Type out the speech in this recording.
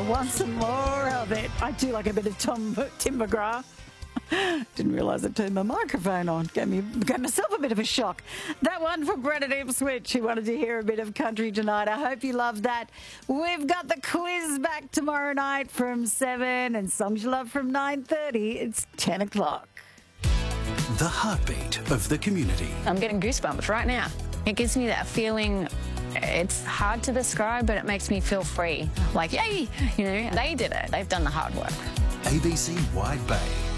want some more of it. I do like a bit of Tim McGrath. Didn't realise I turned my microphone on. Gave myself a bit of a shock. That one from Brennan Ipswich, who wanted to hear a bit of country tonight. I hope you loved that. We've got the quiz back tomorrow night from 7 and Songs You Love from 9:30. It's 10 o'clock. The heartbeat of the community. I'm getting goosebumps right now. It gives me that feeling. It's hard to describe, but it makes me feel free. Like, yay, they did it. They've done the hard work. ABC Wide Bay.